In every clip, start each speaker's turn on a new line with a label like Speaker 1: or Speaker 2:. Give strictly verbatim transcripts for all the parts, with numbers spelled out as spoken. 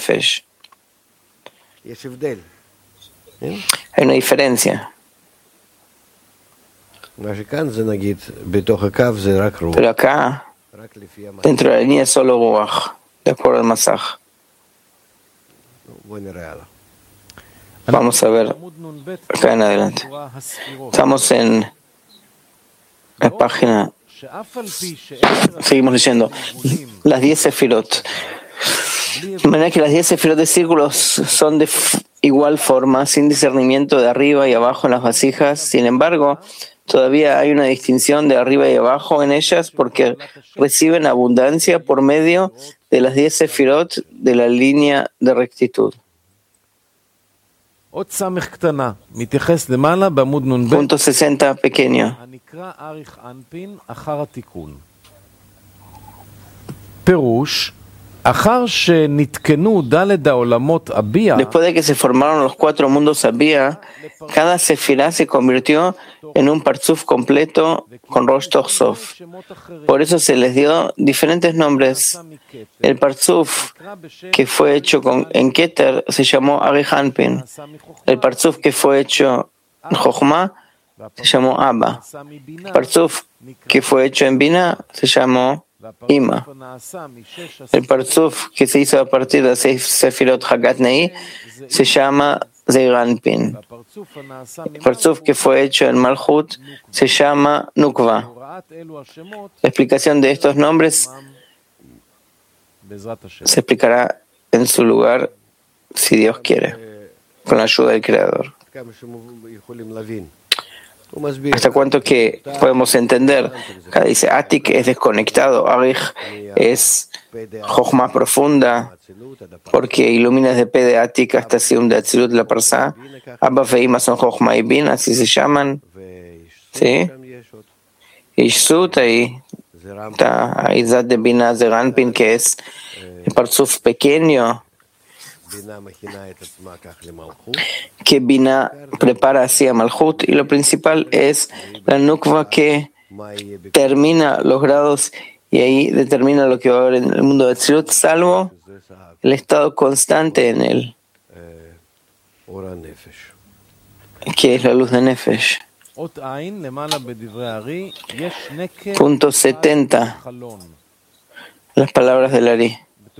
Speaker 1: Nefesh. Hay una diferencia. Pero acá, dentro de la línea, es solo Ruach, de acuerdo al Masaj. Vamos a ver acá en adelante. Estamos en la página. Seguimos leyendo. Las diez sefirot. De manera que las diez sefirot de círculos son de igual forma, sin discernimiento de arriba y abajo en las vasijas. Sin embargo, todavía hay una distinción de arriba y abajo en ellas porque reciben abundancia por medio de las diez sefirot de la línea de rectitud. Punto sesenta, pequeño.
Speaker 2: Perush.
Speaker 1: Después de que se formaron los cuatro mundos Abía, cada sefirá se convirtió en un parzuf completo con Rosh Toch Sof. Por eso se les dio diferentes nombres. El parzuf que fue hecho con, en Keter se llamó Arihanpin. El parzuf que fue hecho en Jochma se llamó Abba. El parzuf que fue hecho en Bina se llamó Ima. El parzuf que se hizo a partir de seis sefirot Hagat Nei se llama Zeiranpin. El parzuf que fue hecho en Malchut se llama Nukva. La explicación de estos nombres se explicará en su lugar si Dios quiere, con la ayuda del Creador. ¿Hasta cuánto que podemos entender? Acá dice Atik es desconectado, Arich es Jochma profunda, porque ilumina desde P de Atik hasta Sium de Atzilut la Parsa. Abba e Ima son Jochma y Bin, así se llaman. ¿Sí? Y Shut ahí está Aizat de Bina Zeranpin, que es el parzuf pequeño que Bina prepara hacia Malchut, y lo principal es la Nukva que termina los grados y ahí determina lo que va a haber en el mundo de Tzirut, salvo el estado constante en él, que es la luz de Nefesh. Punto setenta. Las palabras del Ari.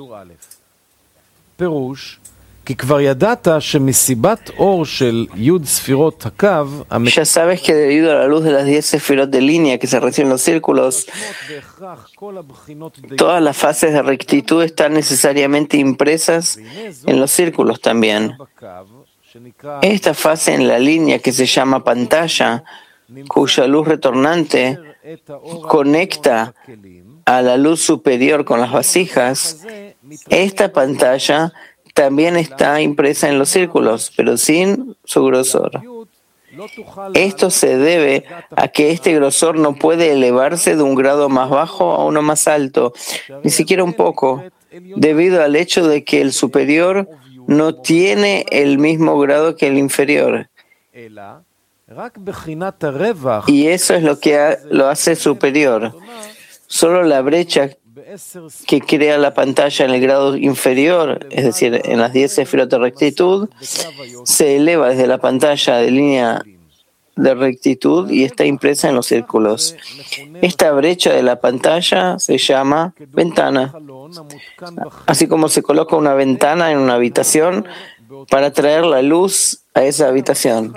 Speaker 1: Ya sabes que debido a la luz de las diez sefirot de línea que se reciben en los círculos, todas las fases de rectitud están necesariamente impresas en los círculos también. Esta fase en la línea que se llama pantalla, cuya luz retornante conecta a la luz superior con las vasijas, esta pantalla también está impresa en los círculos, pero sin su grosor. Esto se debe a que este grosor no puede elevarse de un grado más bajo a uno más alto, ni siquiera un poco, debido al hecho de que el superior no tiene el mismo grado que el inferior. Y eso es lo que lo hace superior. Solo la brecha que crea la pantalla en el grado inferior, es decir, en las diez sefirot de rectitud, se eleva desde la pantalla de línea de rectitud y está impresa en los círculos. Esta brecha de la pantalla se llama ventana. Así como se coloca una ventana en una habitación para traer la luz a esa habitación.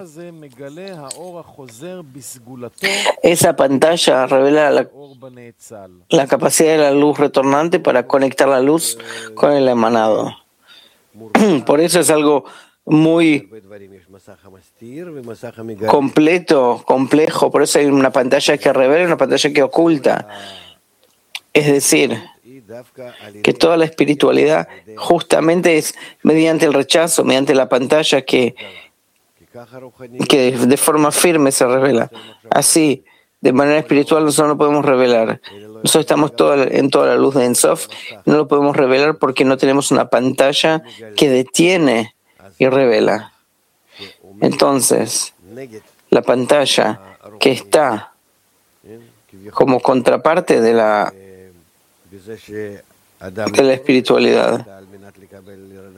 Speaker 1: Esa pantalla revela la, la capacidad de la luz retornante para conectar la luz con el emanado. Por eso es algo muy completo, complejo. Por eso hay una pantalla que revela y una pantalla que oculta. Es decir, que toda la espiritualidad justamente es mediante el rechazo, mediante la pantalla que, que de forma firme se revela. Así, de manera espiritual nosotros no podemos revelar. Nosotros estamos toda, en toda la luz de Ensof, no lo podemos revelar porque no tenemos una pantalla que detiene y revela. Entonces, la pantalla que está como contraparte de la de la espiritualidad